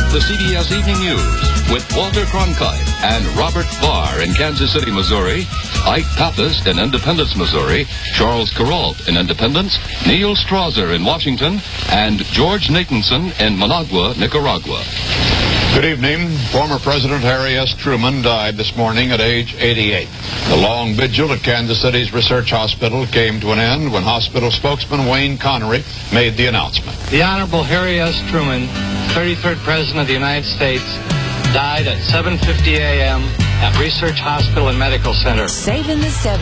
the CBS Evening News with Walter Cronkite and Robert Barr in Kansas City, Missouri, Ike Pappas in Independence, Missouri, Charles Kuralt in Independence, Neil Strasser in Washington, and George Nathanson in Managua, Nicaragua. Good evening. Former President Harry S. Truman died this morning at age 88. The long vigil at Kansas City's Research Hospital came to an end when hospital spokesman Wayne Connery made the announcement. The Honorable Harry S. Truman, 33rd President of the United States, died at 7:50 a.m. at Research Hospital and Medical Center. Saving the 70s.